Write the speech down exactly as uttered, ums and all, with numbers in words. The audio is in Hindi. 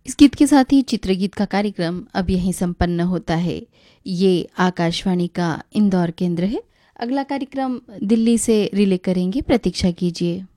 इस गीत के साथ ही चित्रगीत का कार्यक्रम अब यहीं संपन्न होता है। ये आकाशवाणी का इंदौर केंद्र है। अगला कार्यक्रम दिल्ली से रिले करेंगे, प्रतीक्षा कीजिए।